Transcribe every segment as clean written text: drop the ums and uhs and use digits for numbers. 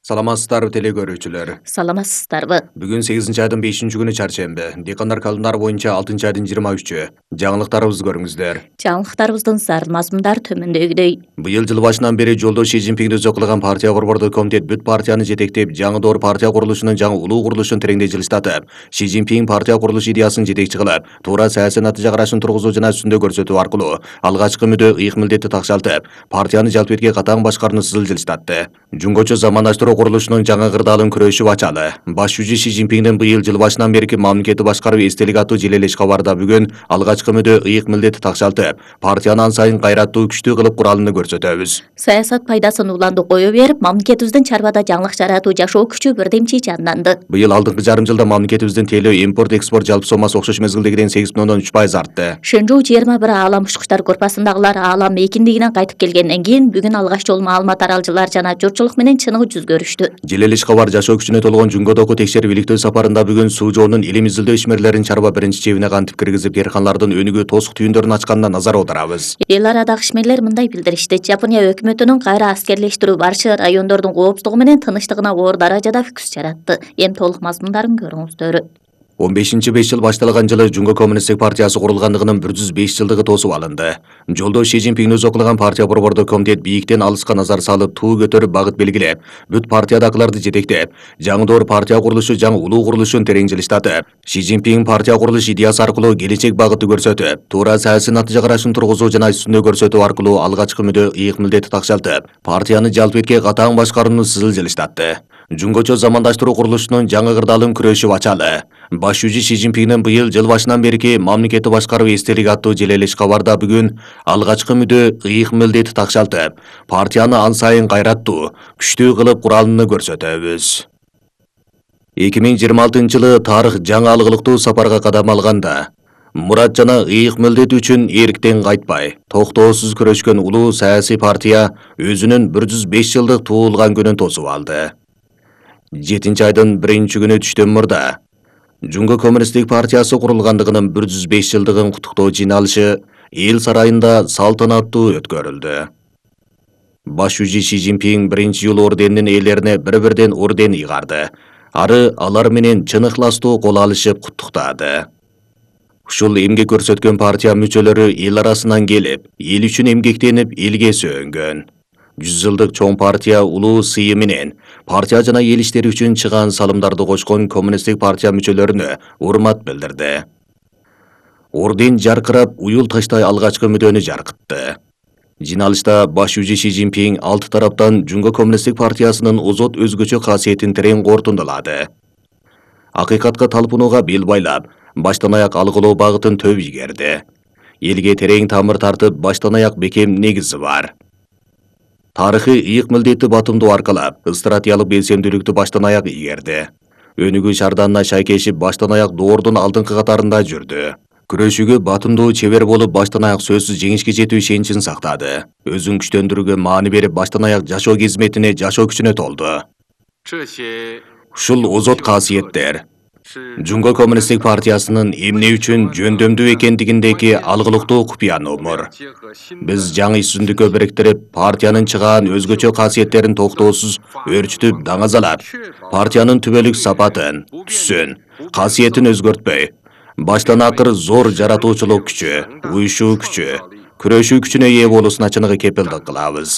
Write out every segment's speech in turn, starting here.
Саламатсыздарбы теле көрүүчүлөр. Саламатсыздарбы. Бүгүн 8-айдын 5-күнү чаршемби. Декандар календары боюнча 6-айдын 23-ү. Жаңылыктарыбызды көрүңүздөр. Жаңылыктарыбыздын зарын мазмундары төмөндөгүдөй. Быйыл жыл башынан бери жолдош Ши Цзиньпинди өзү кылган партия борбордук комитет бүт партияны жетектеп, жаңы доор партия курулушунун жаңы улуу курулушун тереңдей жылыштатып, Ши Цзиньпин партия курулуш идеясын жетекчи кылып, туура саясий натыйжа карашын тургузуу жана үстүндө көрсөтүү аркылуу алгачкы мүдө ыйык милдетти такшалтып, партияны жалпетке катаң башкарууну сызыл жылыштатты. Жумгочо замандаштыруу курулушунун жаңы кырдаалын күрөшүп ачалы. Баш жүзү Ши Цзиньпиндин быйыл жыл башынан берки мамлекетти башкаруу эстелик аттуу желелеш кабарда бүгүн алгачкы мүдө ыйык милдетти такшалтып, партияны ан сайын кайраттуу күчтүү кылып куралын көрсөтөбүз. Саясат пайдасын уланды кое берип, мамлекетибиздин чарбада жаңылык жаратуу жашоо күчү бирдемчи жанданды. Быйыл алдыңкы жарым жылда мамлекетибиздин тейлөө импорт экспорт жалпы сомасы окшош мезгилдегиден 8,3% артты. Шенжу 21 аалам учкучтар группасындагылар аалам экиндигинен кайтып келгенден кийин бүгүн алгач жолу маалымат аралчылар жана журтчулук менен чыныгы жүз көрүштү. Желелеш кабар жашоо күчүнө толгон Жунгодогу текшерип иликтөө сапарында бүгүн суу жоонун илим изилдөө ишмерлерин чарба биринчи чебине кантип киргизип, керканлардын өнүгүү тосук түйүндөрүн ачканына назар аударабыз. Эл арадагы ишмерлер мындай билдиришти: Жапония өкмөтүнүн кайра аскерлештирүү барышы райондордун коопсуздугу менен тынычтыгына оор даражада фокус жаратты. Эми толук мазмундарын көрүңүздөр. 15-5 жыл башталган жылы Жунго коммунисттик партиясы курулгандыгынын 105 жылдыгы тосуп алынды. Жолдош Ши Цзиньпин өзү кылган партия борбордук комитет бийиктен алыска назар салып, туу көтөрүп багыт белгилеп, бүт партиядагыларды жетектеп, жаңы доор партия курулушу жаңы улуу курулушун терең жылыштатып, Ши Цзиньпин партия курулуш идеясы аркылуу келечек багытты көрсөтүп, туура саясий натыйжа карашын тургузуу жана үстүндө көрсөтүү аркылуу алгачкы мүдө ыйык милдетти такшалтып, партияны жалпетке катаң башкарууну сызыл жылыштатты. Жунгочо замандаштыруу курулушунун жаңы кырдаалын күрөшүп ачалы. Баш жүзү Ши Цзиньпиндин быйыл жыл башынан берки мамлекетти башкаруу эстелик аттуу желелеш кабарда бүгүн алгачкы мүдө ыйык милдетти такшалтып, партияны ан сайын кайраттуу, күчтүү кылып куралын көрсөтөбүз. 2026-жылы тарых жаңы алгылыктуу сапарга кадам алганда, мурат жана ыйык милдет үчүн эрктен кайтпай, токтоосуз күрөшкөн улуу саясий партия өзүнүн 105 жылдык туулган күнүн тосуп алды. 7-айдын 1-күнү түштөн мурда Жунго коммунисттик партиясы курулгандыгынын 105 жылдыгын куттуктоо жыйналышы эл сарайында салтанаттуу өткөрүлдү. Баш жүзү Ши Цзиньпин биринчи жыл орденинин ээлерине бир-бирден орден ыйгарды. Ары алар менен чын ыхластуу кол алышып куттуктады. Ушул эмгек көрсөткөн партия мүчөлөрү эл арасынан келип, эл үчүн эмгектенип, элге сөөнгөн. 100 жылдык чоң партия улуу сыйы менен партия жана эл иштери үчүн чыган салымдарды кочкон коммунисттик партия мүчөлөрүнө урмат билдирди. Орден жаркырап, уюл таштай алгачкы мүдөнү жаркытты. Жыйналышта баш жүзү Ши Цзиньпин алты тараптан Жунго коммунисттик партиясынын озот өзгөчө касиетин терең кортундулады. Акыйкатка талпынууга бел байлап, баштан аяк алгылоо багытын төп ийгерди. Элге терең тамыр тартып, баштан аяк бекем негизи бар. Тарыхы ыйык милдетти батымдуу аркалап, стратегиялык белсемдүүлүктү баштан аяк ийгерди. Өнүгүү шарданына шайкешип, баштан аяк доордун алдыңкы катарында жүрдү. Күрөшүүгө батымдуу чебер болуп, баштан аяк сөзсүз жеңишке жетүү ишеничин сактады. Өзүн күчтөндүрүүгө маани берип, баштан аяк жашоо кызметине, жашоо күчүнө толду. Ушул озот касиеттер Жунго коммунисттик партиясынын эмне үчүн жөндөмдүү экендигиндеги алгылыктуу купуя номур. Биз жаңы үстүндүккө бириктирип, партиянын чыгаан өзгөчө касиеттерин токтоосуз өрчүтүп, даңазалап, партиянын түбөлүк сапатын, түсүн, касиетин өзгөртпөй, баштан акыр зор жаратуучулук күчү, уюшуу күчү, күрөшүү күчүнө ээ болуусуна чыныгы кепилдик кылабыз.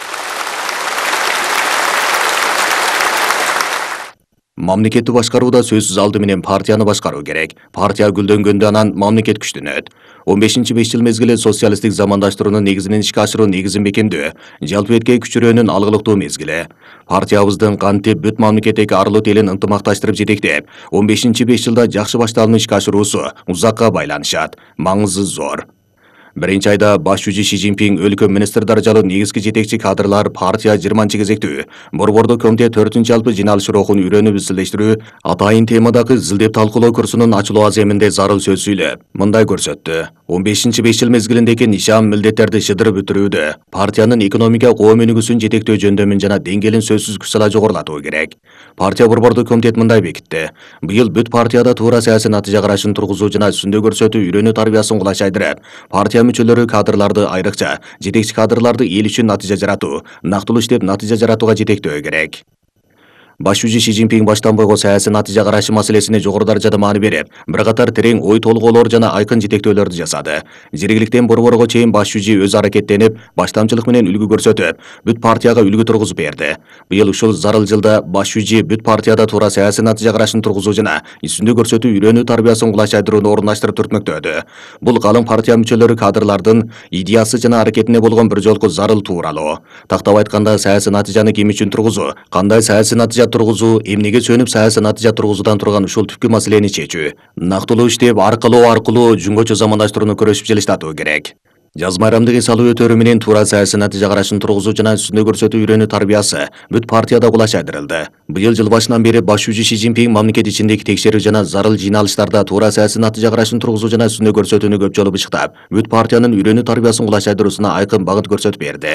Мамлекетти башкарууда сөзсүз алды менен партияны башкаруу керек. Партия гүлдөнгөндө анан мамлекет күчтөнөт. 15-5 жыл мезгили социалисттик замандаштыруунун негизинен ишке ашыруу негизин бекемдөө, жалпыетке күчүрөөнүн алгылыктуу мезгили. Партиябыздын кантип бүт мамлекеттеги арлык элин ынтымакташтырып жетектеп, 15-5 жылда жакшы башталууну ишке ашыруусу узакка байланышат. Маңызы зор. Биринчи айда баш жүзү Ши Цзиньпин өлкө министр даражалуу негизги жетекчи кадрлар партия 20 кезектүү борбордук комитет 4 жалпы жыйналыш рухун үйрөнүп изилдештирүү атайын темадагы зилдеп талкуулоо курсунун ачылуу аземинде зарыл сөз сүйлөп, мындай көрсөттү. 15-5 жыл мезгилиндеги нишан милдеттерди шыдырып бүтүрүүдө партиянын экономика коом өнүгүүсүн жетектөө жөндөмүн жана деңгээлин сөзсүз күч сала жогорулатуу керек. Партия борбордук комитет мындай бекитти. Быйыл бүт партияда туура саясий натыйжа карашын тургузуу жана үстүндө көрсөтүү үйрөнүү тарбиясын кулайшайдырып, партия мүчөлөрү кадрларды айрыкча жетекчи кадрларды эл үчүн натыйжа жаратуу, нактылуу иштеп натыйжа жаратууга жетектөө керек. Баш жүзі Ши Цзиньпин баштан бойғы саясий натыйжа карашы маселесине жогору даражада маани берип, бир катар терең ой толгоолор жана айкын жетектөөлөрдү жасады. Жергиликтен борборго чейин баш жүзү өзү аракеттенип, баштамчылык менен үлгү көрсөтүп, бүт партияга үлгү тургузуп берди. Быйыл ушул зарыл жылда баш жүзү бүт партияда туура саясий натыйжа карашын тургузуу жана үстүндө көрсөтүү үйрөнүү тарбиясын кулачайдырууну орундаштырып турмөктөдү. Бул калың партия мүчөлөрү кадрлардын идеясы жана аракетине болгон бир жолку зарыл тууралоо. Тактап айтканда, саясий натыйжаны ким үчүн тургузуу, кандай саясий натыйжа тургузуу, эмнеге сөнүп саясий натыйжа тургузуудан турган ушул түпкү маселени чечүү, нактылуу иштеп аркылуу жөнгөчө замандаштырууну көрөшүп жылыштатуу керек. Жаз майрамдык эс алуу өтөрү менен туура саясий натыйжа карашын тургузуу жана үстүндө көрсөтүү үйрөнүү тарбиясы бүт партияда кулачайдырылды. Быйыл жыл башынан бери баш жүзү Ши Цзиньпин мамлекет ичиндеги текшерүү жана зарыл жыйналыштарда туура саясий натыйжа карашын тургузуу жана үстүндө көрсөтүүнү көп жолу бышыктап, бүт партиянын үйрөнүү тарбиясын кулачайдыруусуна айкын багыт көрсөтүп берди.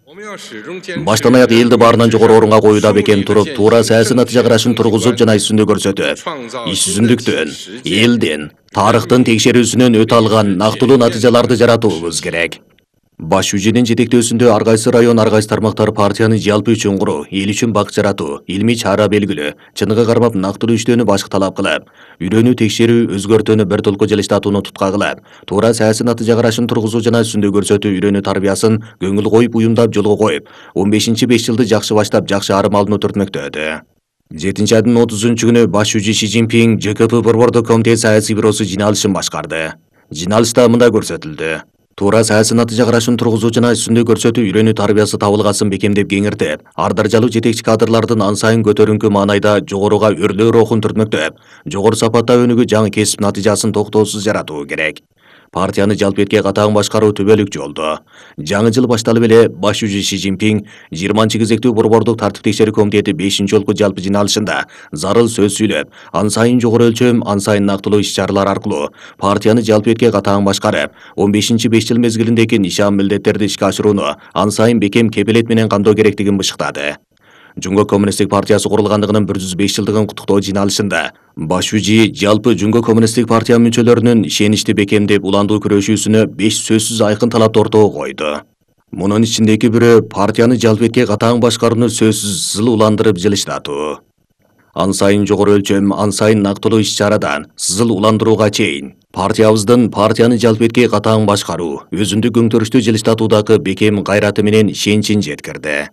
Баштан аяк элди баарынан жогору орунга коюуда бекем туруп, туура саясий натыйжа карашын тургузуп жана үстүндө көрсөтүп, ишсүзүндүктөн, элдин, тарыхтын текшерүүсүнөн өтө алган нактылуу натыйжаларды жаратуубуз керек. Баш жүзүнүн жетектөөсүндө ар кайсы район, ар кайсы тармактар партияны жалпы үчүн куруу, эл үчүн бак жаратуу, илмий чара белгилөө, чыныгы кармап нактылуу иштөөнү башкы талап кылып, үйрөнүү текшерүү, өзгөртүүнү бир толку жылыштатууну тутка кылып, туура саясий натыйжа карашын тургузуу жана үстүндө көрсөтүү үйрөнүү тарбиясын көңүл коюп уюмдап жолго коюп, 15-5 жылды жакшы баштап жакшы арым алууну түртмөктөдү. 7-айдын 30-күнү баш жүзү Ши Цзиньпин ЖКП борбордук комитет саясий бюросу жыйналышын башкарды. Жыйналышта мындай көрсөтүлдү. Туура саясий натыйжа карашын тургузуу жана үстүндө көрсөтүү үйрөнүү тарбиясы табылгасын бекемдеп кеңиртип, ар даражалуу жетекчи кадрлардын ан сайын көтөрүңкү маанайда жогоруга өрлөө рухун түртмөктөп, жогору сапатта өнүгүү жаңы кесип натыйжасын токтоосуз жаратуу керек. Партияны жалпетке катаң башкаруу түбөлүк жолдо. Жаңы жыл башталып эле баш жүзү Ши Цзиньпин 20-кезектүү борбордук тартип текшерүү комитети 5-жолку жалпы жыйналышында зарыл сөз сүйлөп, ан сайын жогору өлчөм, ан сайын нактылуу иш-чаралар аркылуу партияны жалпетке катаң башкарып, 15-5 жыл мезгилиндеги нишан милдеттерди ишке ашырууну ан сайын бекем кепилет менен камдоо керектигин бышыктады. Жунго коммунисттик партиясы курулгандыгынын 105 жылдыгын куттуктоо жыйналышында баш жүзү жалпы Жунго коммунисттик партия мүчөлөрүнүн ишеничти бекемдеп уландуу күрөшүүсүнө 5 сөзсүз айкын талапты ортого койду. Мунун ичиндеги бирөө партияны жалпетке катаң башкарууну сөзсүз зыл уландырып жылыштатуу. Ан сайын жогору өлчөм, ан сайын нактылуу иш-чарадан зыл уландырууга чейин партиябыздын партияны жалпетке катаң башкаруу, өзүндүк өңтөрүштү жылыштатуудагы бекем кайраты менен ишеничин жеткирди.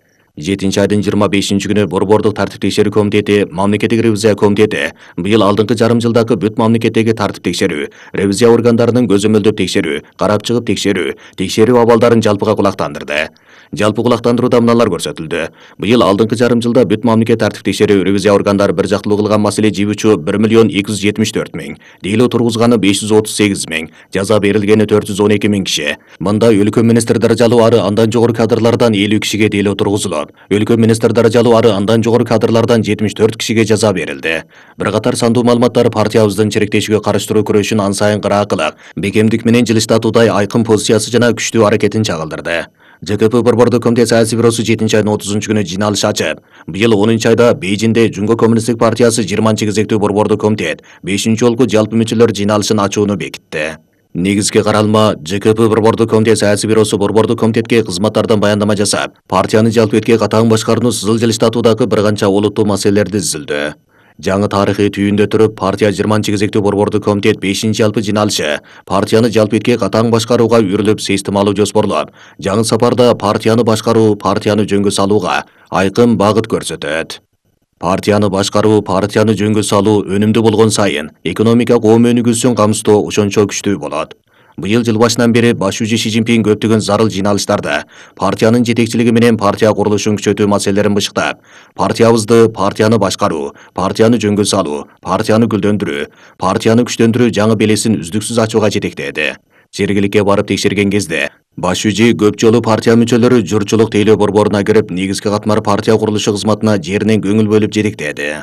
7-айдын 25-күнү борбордук тартип текшерүү комитети, мамлекеттик ревизия комитети быйыл алдыңкы жарым жылдагы бүт мамлекеттеги тартип текшерүү, ревизия органдарынын көзөмөлдөп текшерүү, карап чыгып текшерүү абалдарын жалпыга кулактандырды. Жалпы кулактандырууда мыналар көрсөтүлдү. Быйыл алдыңкы жарым жылда бүт мамлекет тартип текшерүү, ревизия органдары бир жактылуу кылган маселе жыйбычу 1.274.000, дейлөө тургузганы 538.000, жаза берилгени 412.000 киши. Мында өлкө министр даражалуу ары андан жогору кадрлардан 50 кишиге дейлөө тургузулуп, өлкө министр даражалуу ары андан жогору кадрлардан 74 кишиге жаза берилди. Бир катар сандуу маалыматтар партиябыздын черектешүүгө карыштыруу күрөшүн ан сайын кыраакылык, бекемдик менен жылыштатуудай айкын позициясы жана күчтүү аракетин чагылдырды. ЖКП борбордук комитет саясий бюросу 7-айдын 30-күнү жыйналыш ачып, быйыл 10-айда Бейжинде Жунго коммунисттик партиясы 20-кезектүү борбордук комитет 5-жолку жалпы мүчөлөр жыйналышын ачууну бекитти. Негизги каралма ЖКП борбордук комитет саясий бюросу борбордук комитетке кызматтардан баяндама жасап, партияны жалпетке катаң башкарууну сызыл жылыштатуудагы бир канча олуттуу маселелерди изилдөө. Жаңы тарыхый түйүндө туруп, партия 20-кезектүү борбордук комитет 5-жалпы жыйналышы партияны жалпетке катаң башкарууга үйрүлүп, системалуу жоспорлоп, жаңы сапарда партияны башкаруу, партияны жөнгө салууга айкын багыт көрсөтөт. Партияны башкаруу, партияны жөнгө салуу өнүмдүү болгон сайын экономика коом өнүгүүсүн камсыздоо ошончо күчтүү болот. Быйыл жыл башынан бери баш жүзү Ши Цзиньпин көптөгөн зарыл жыйналыштарда партиянын жетекчилиги менен партия курулушун күчөтүү маселелерин бышыктап, партиябызды партияны башкаруу, партияны жөнгө салуу, партияны гүлдөндүрүү, партияны күчтөндүрүү жаңы белесин үздүксүз ачууга жетектеди. Жергиликке барып текшерген кезде баш жүзү көп жолу партия мүчөлөрү журтчулук тейлөө борборуна кирип, негизги катмар партия курулушу кызматына жеринен көңүл бөлүп жетектеди.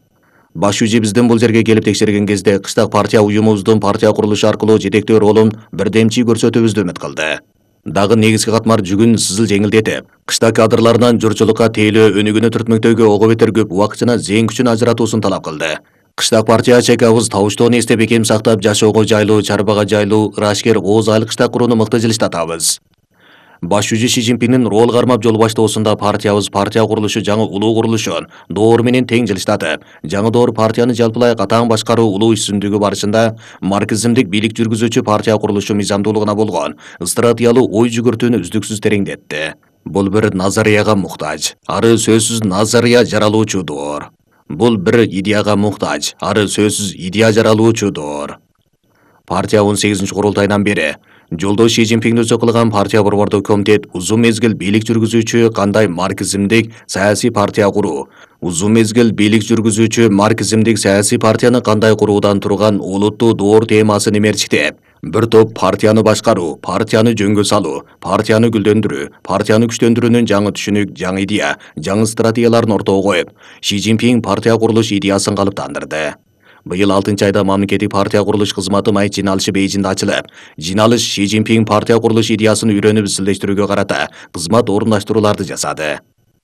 Баш жүзү биздин бул жерге келип текшерген кезде кыштак партия уюмубуздун партия курулушу аркылуу жетектөө ролун бирдемчи көрсөтүүбүздү үмүт кылды. Дагы негизги катмар жүгүн сызыл жеңилдетип, кыштак кадрларынан журтчулукка тейлөө өнүгүүнү түртмөктөөгө ого бетер көп убакытчана зээн күчүн ажыратуусун талап кылды. Кыштак партия чекабыз табыштоону эстеп бекем сактап, жашоого жайлуу, чарбага жайлуу, ырашкер, ооз айлык кыштак курууну мыкты жылыштатабыз. Баш жүзі Ши Цзиньпиннин рол кармап жол баштоосунда партиябыз партия курулушу жаңы улуу курулушун доор менен тең жылыштатып, жаңы доор партияны жалпылай катаң башкаруу улуу үстүндүгү барышында марксизмдик бийлик жүргүзүүчү партия курулушу мыйзамдуулугуна болгон стратегиялуу ой жүгүртүүнү үздүксүз тереңдетти. Бул бир назарияга муктаж, ары сөзсүз назария жаралуучудур. Бул бир идеяга муктаж, ары сөзсүз идея жаралуучудур. Партия 18 курултайынан бери жолдош Ши Цзиньпинди өзү кылган партия борбордук комитет узун мезгил бийлик жүргүзүүчү кандай марксизмдик саясий партия куруу, узун мезгил бийлик жүргүзүүчү марксизмдик саясий партияны кандай куруудан турган олуттуу доор темасын эмерчитип, бир топ партияны башкаруу, партияны жөнгө салуу, партияны гүлдөндүрүү, партияны күчтөндүрүүнүн жаңы түшүнүк, жаңы идея, жаңы стратегияларын ортого коюп, Ши Цзиньпин партия курулуш идеясын калыптандырды. Быйыл 6-айда мамлекеттик партия курулуш кызматы майыт жыйналышы Бейжиңде ачылып, жыйналыш Ши Цзиньпин партия курулуш идеясын үйрөнүп изилдештирүүгө карата кызмат орундаштырууларды жасады.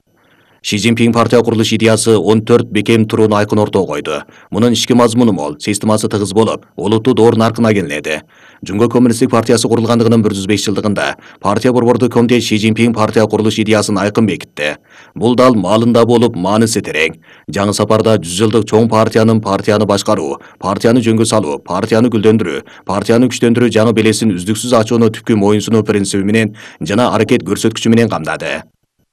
Ши Цзиньпин партия курулуш идеясы 14 бекем турууну айкын ортого койду. Мунун ички мазмуну мол, системасы тыгыз болуп, олуттуу доор наркына келинеди. Жумго коммунисттик партиясы курулгандыгынын 105 жылдыгында партия борбордук комитет Ши Цзиньпин партия курулуш идеясын айкын бекитти. Бул дал маалында болуп, мааниси терең. Жаңы сапарда 100 жылдык чоң партияны башкаруу, партияны жөнгө салуу, партияны гүлдөндүрүү, партияны күчтөндүрүү жаңы белесин үздүксүз ачууну түпкү моюнсунуу принциби менен жана аракет көрсөткүчү менен камдады.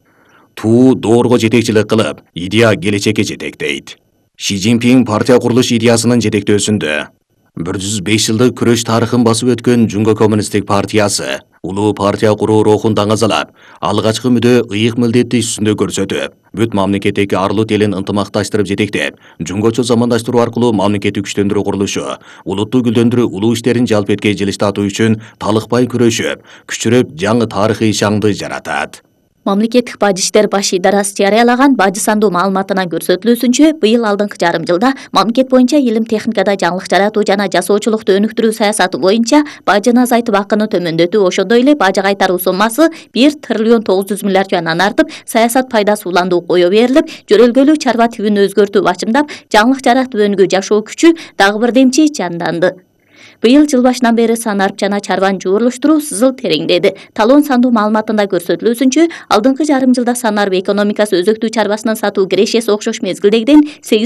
Туу доорго жетекчилик кылып, идея келечекке жетектейт. Ши Цзиньпин партия курулуш идеясынын жетектөөсүндө 105 жылдык күрөш тарыхын басып өткөн Жумго коммунисттик партиясы улуу партия куруу рухун таңазалап, алгачкы мүдө ыйык милдетти үстүндө көрсөтүп, бүт мамлекеттеги арлут элин ынтымакташтырып жетектеп, жумгочо замандаштыруу аркылуу мамлекеттик күчтөндүрүү курулушу, улутту гүлдөндүрүү улуу иштерин жалп этке жылыштатуу үчүн талыкпай күрөшүп, күчүрөп жаңы тарыхый шаңды жаратат. Мамлекеттик бажы иштер баш идарасы жарыялаган бажы сандуу маалыматынан көрсөтүлүүсүнчө, быйыл алдыңкы жарым жылда мамлекет боюнча илим техникада жаңылык жаратуу жана жасоочулукту өнүктүрүү саясаты боюнча бажыны азайтып акыны төмөндөтүү, ошондой эле бажы кайтаруу суммасы 1 триллион 900 миллиард юандан артып, саясат пайдасы уландуу кое берилип, жөрөлгөлүү чарба тибин өзгөртүү бачымдап, жаңылык жаратып өнүгүү жашоо күчү дагы бир демчи жанданды. Быйыл жыл башынан бери санарып жана чарбаны жууруштуруу сызыл тереңдеди. Талон сандуу маалыматында көрсөтүлүүсүнчө, алдыңкы жарым жылда санарып экономикасы өзөктүү чарбасынын сатуу кирешеси окшош мезгилдегиден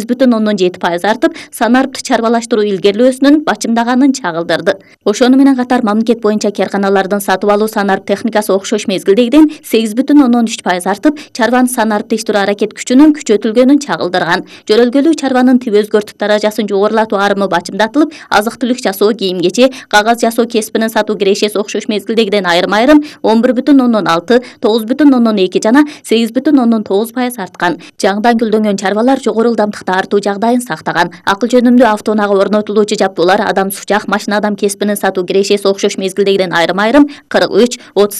8,7% артып, санарыпты чарбалаштыруу илгерилөөсүнүн бачымдаганын чагылдырды. Ошону менен катар мамлекет боюнча карканалардын сатып алуу санарып техникасы окшош мезгилдегиден 8,3% артып, чарбаны санарыпты иштирүү аракет күчүнүн күчөтүлгөнүн чагылдырган. Жөрөлгөлүү чарбанын тип өзгөртүп даражасын жогорулатуу арымы бачымдатылып, азык-түлүк жасоо, кийим-кече, кагаз жасоо кесибинин сатуу кирешеси окшош мезгилдегиден айрым-айрым 11,6, 9,2 жана 8,9% арткан. Жаңыдан гүлдөнгөн чарбалар жогору ылдамдыкта артуу жагдайын сактаган. Акыл жөнүндүү автоунаага орнотулуучу жабдуулар адам сучак, машина адам кесибинин сатуу кирешеси окшош мезгилдегиден айрым-айрым 43,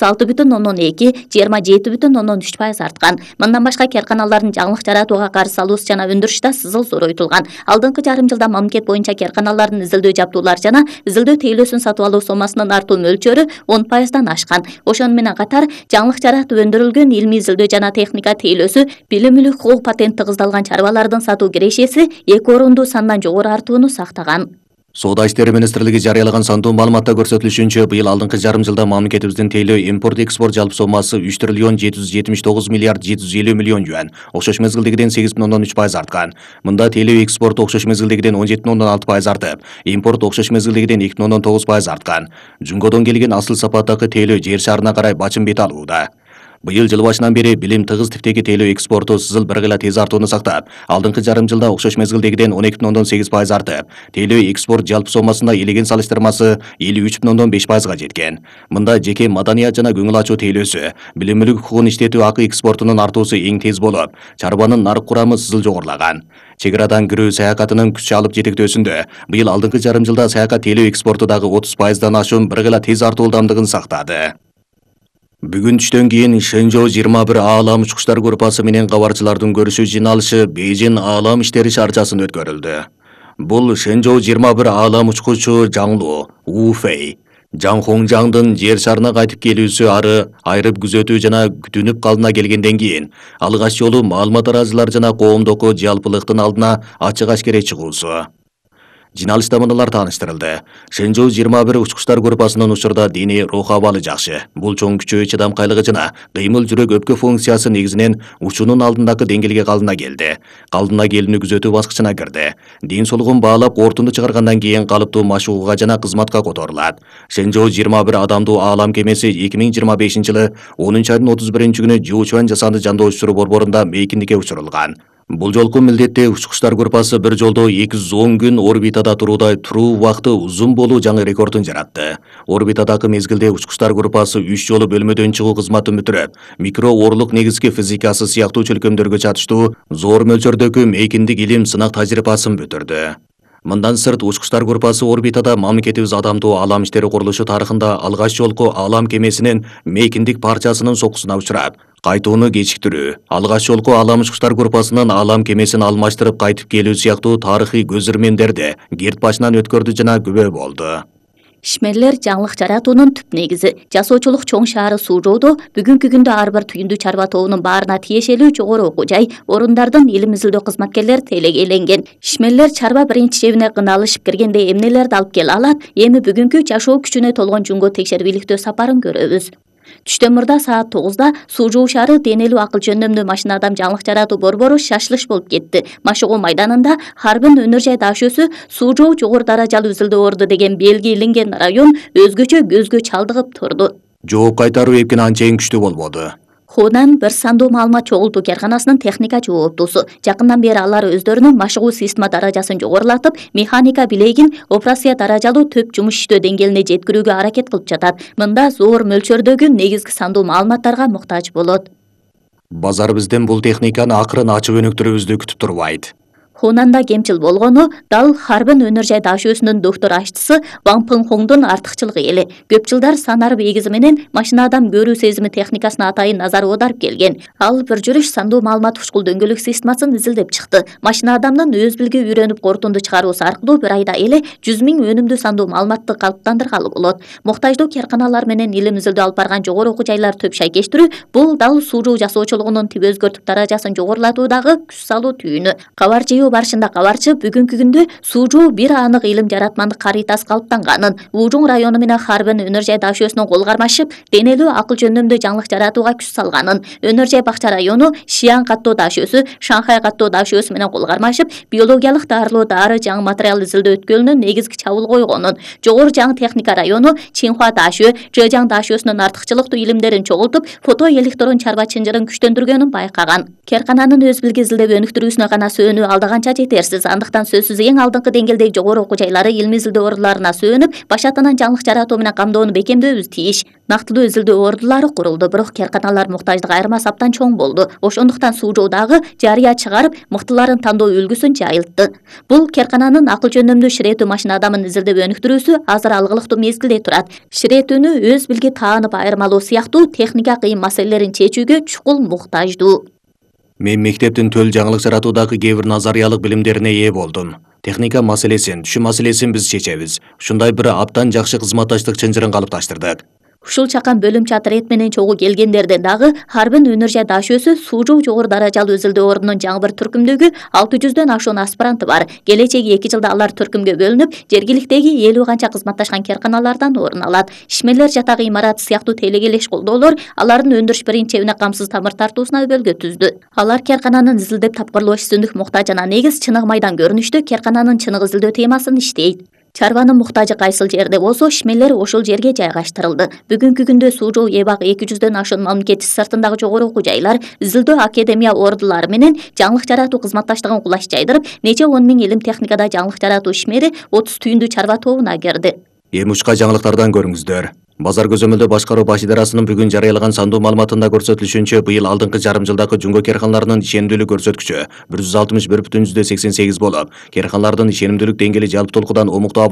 36,2, 27,3% арткан. Мындан башка карканалардын жаңылык жаратууга каршы салуусу жана өндүрүшү да сызыл зоройтулган. Алдыңкы жарым жылда мамлекет боюнча карканалардын изилдөө жабдуулар жана изилдөө тейлөөсүн сатып алуу сомасынын артуу мөлчөрү 10%дан ашкан. Ошону менен катар жаңылык жаратып өндүрүлгөн илимий изилдөө жана техника тейлөөсү, билим мүлүк хукук патент тыгыздалган чарбалардын сатуу кирешеси 2 орунду сандан жогору артууну сактаган. Соода иштери министрлиги жарыялаган сандуу маалыматта көрсөтүлүшүнчө, быйыл алдыңкы жарым жылда мамлекетибиздин тейлөө импорт экспорт жалпы сомасы 3 триллион 779 миллиард 750 миллион юан, окшош мезгилдегиден 8,3% арткан. Мында тейлөө экспорт окшош мезгилдегиден 17,6% артып, импорт окшош мезгилдегиден 2,9% арткан. Жумгодон келген асыл сапаттагы тейлөө жер шарына карай бачым бет алууда. Быйыл жыл башынан бери билим тыгыз типтеги тейлөө экспорту сызыл бир гыла тез артууну сактап, алдыңкы жарым жылда окшош мезгилдегиден 12,8% артып, тейлөө экспорт жалпы сомасында элеген салыштырмасы 53,5%га жеткен. Мында жеке маданият жана көңүл ачуу тейлөөсү, билим мүлүк хукукун иштетүү акы экспортунун артуусу эң тез болуп, чарбанын нарык курамы сызыл жогорулаган. Чек арадан кирүү саякатынын күч алып жетектөөсүндө быйыл алдыңкы жарым жылда саякат тейлөө экспорту дагы 30%дан ашуун бир гыла тез артуу ылдамдыгын сактады. Бүгүн түштөн кийин Шэнжоу 21 аалам учкучтар группасы менен кабарчылардын көрүшүү жыйналышы Бейжиң аалам иштери шаарчасында өткөрүлдү. Бул Шэнжоу 21 аалам учкучу Жаңлу, Уфэй, Жаң Хоңжаңдын жер шарына кайтып келүүсү ары айрып күзөтүү жана күтүнүп калдына келгенден кийин алгач жолу маалымат аразылар жана коомдоку жалпылыктын алдына ачык ашкере чыгуусу. Жиналышта мыналар тааныштырылды. Шенжоу 21 учкучтар группасынын учурда дене рух абалы жакшы. Бул чоң күчөө чыдамкайлыгы жана кыймыл жүрөк өпкө функциясы негизинен учуунун алдындагы деңгээлге калдына келди. Калдына келүүнү күзөтүү баскычына кирди. Ден соолугун баалап ортунду чыгаргандан кийин калыптуу машыгууга жана кызматка которулат. Шенжоу 21 адамдуу аалам кемеси 2025-жылы 10-айдын 31-күнү Жуучуан жасанды жандоо учуру борборунда мейкиндикке учурулган. Бул жолку милдетте учкучтар группасы бир жолдо 210 күн орбитада туруудай туруу убакыты узун болуу жаңы рекордун жаратты. Орбитадагы мезгилде учкучтар группасы 3 жолу бөлмөдөн чыгуу кызматын бүтүрөп, микроорлук негизги физикасы сыяктуу чөлкөмдөргө чатыштуу зор мөлчөрдөгү мейкиндик илим сынак тажрыйбасын бүтүрдү. Мындан сырт учкучтар группасы орбитада мамлекетибиз адамдуу аалам иштери курулушу тарыхында алгач жолку аалам кемесинин мейкиндик парчасынын сокусуна учурап, кайтууну кечиктирүү, алгач жолку аалам учкучтар группасынын аалам кемесин алмаштырып кайтып келүү сыяктуу тарыхый көзөрмөндөрдү герт башынан өткөрдү жана күбө болду. Ишмерлер жаңылык жаратуунун түп негизи. Жасоочулук чоң шаары Суужоодо бүгүнкү күндө ар бир түйүндүү чарба тобунун баарына тиешелүү жогору окуу жай, орундардын илим изилдөө кызматкерлери телегейленген. Ишмерлер чарба биринчи жебине кыналышып киргенде эмнелерди алып келе алат? Эми бүгүнкү жашоо күчүнө толгон жөнгө текшербиликтөө сапарын көрөбүз. Түштөн мурда саат 9-да Суужоо шаары денелүү акыл жөндөмдүү машина адам жаңылык жаратуу борбору шашлыш болуп кетти. Машыгуу майданында Харбин өнөр жай дашөөсү Суужоо жогору даражалуу изилдөө орду деген белги илинген район өзгөчө көзгө чалдыгып турду. Жооп кайтаруу эпкин анчейин күчтүү болбоду. Хунан бир сандуу маалымат чогултуу карканасынын техника жооптуусу. Жакындан бери алар өздөрүнүн машыгуу система даражасын жогорулатып, механика билегин операция даражалуу төп жумуш иштөө деңгээлине жеткирүүгө аракет кылып жатат. Мында зор мөлчөрдөгү негизги сандуу маалыматтарга муктаж болот. Базар бизден бул техниканы акырын ачып өнүктүрүүбүздү күтүп турбайт. Хунанда кемчил болгону дал Харбин өнөр жай дашөөсүнүн доктор аштысы Ван Пыңхоңдун артыкчылыгы эле. Көп жылдар санарып эгизи менен машина адам көрүү сезими техникасына атайын назар аударып келген. Ал бир жүрүш сандуу маалымат учкул дөңгөлөк системасын изилдеп чыкты. Машина адамдын өз билги үйрөнүп корутунду чыгаруусу аркылуу бир айда эле 100 000 өнүмдүү сандуу маалыматты калыптандыргалы болот. Муктаждуу карканалар менен илим изилдөө алып барган жогору окуу жайлар төп шайкештирүү бул дал Суужоо жасоочулугунун тип өзгөртүп даражасын жогорулатуудагы күч салуу түйүнү. Кабар жыйуу барышында кабарчы бүгүнкү күндө Суужоо бир анык илим жаратмандык каритасы калыптанганын, Ужуң району менен Харбин өнөр жай дашөөсүнүн кол кармашып, денелүү акыл жөндөмдүү жаңылык жаратууга күч салганын, өнөр жай бакча району Шиян каттоо дашөөсү, Шанхай каттоо дашөөсү менен кол кармашып, биологиялык дарылоо дары жаңы материал изилдөө өткөлүнүн негизги чабыл койгонун, жогору жаңы техника району Чинхуа дашөө, Жэжаң дашөөсүнүн артыкчылыктуу илимдерин чогултуп, фото электрон чарба чынжырын күчтөндүргөнүн байкаган. Керкананын өз билги изилдеп өнүктүрүүсүнө гана сөөнүү алдаганча жетерсиз. Андыктан сөзсүз эң алдыңкы деңгээлдеги жогору окуу жайлары илим изилдөө ордуларына сөөнүп, башатынан жаңылык жаратуу менен камдоону бекемдөөбүз тийиш. Нактылуу изилдөө ордулары курулду, бирок керканалар муктаждыгы айырмасы абдан чоң болду. Ошондуктан Суужоодагы жарыя чыгарып, мыктыларын тандоо үлгүсүн жайылтты. Бул керкананын акыл жөндөмдүү ширетүү машина адамын изилдеп өнүктүрүүсү азыр алгылыктуу мезгилде турат. Ширетүүнү өз билги таанып айырмалоо сыяктуу техника кыйын маселелерин чечүүгө чукул муктаждуу. Мен мектептин төл жаңылык жаратуудагы кээ бир назариялык билимдерине ээ болдум. Техника маселесин, түшүм маселесин биз чечебиз. Ушундай бир абдан жакшы кызматташтык чынжырын калыпташтырдык. Ушул чакан бөлүм чатыр эт менен чогуу келгендерден дагы Харбин өнөр жай дашөөсү Суужоо жогору даражалуу изилдөө ордунун жаңы бир түркүмдөгү 600дөн ашуун аспиранты бар. Келечеги 2 жылда алар түркүмгө бөлүнүп, жергиликтеги 50 канча кызматташкан керканалардан орун алат. Ишмерлер жатагы имараты сыяктуу телегелеш колдоолор алардын өндүрүш принцибине камсыз тамыр тартуусуна өбөлгө түздү. Алар керкананын изилдеп тапкырлоо үстүндүк муктаж жана негиз чыныгы майдан көрүнүштө керкананын чыныгы изилдөө темасын иштейт. Чарбанын муктажы кайсыл жерде болсо, ишмерлер ошол жерге жайгаштырылды. Бүгүнкү күндө Суужоо эбак 200дөн ашуун мамлекет сыртындагы жогору окуу жайлар, изилдөө академия ордулары менен жаңылык жаратуу кызматташтыгын кулаш жайдырып, нече 10 000 илим техникада жаңылык жаратуу ишмери 30 түйүндүү чарба тобуна кирди. Эми учка жаңылыктардан көрүңүздөр. Базар көзөмөлдөө башкаруу баш идарасынын бүгүн жарыялаган сандуу маалыматында көрсөтүлүшүнчө, быйыл алдыңкы жарым жылдагы жөнгө керканаларынын ишенимдүүлүк көрсөткүчү 161,88 болуп, керканалардын ишенимдүүлүк деңгээли жалпы толкудан омуктуу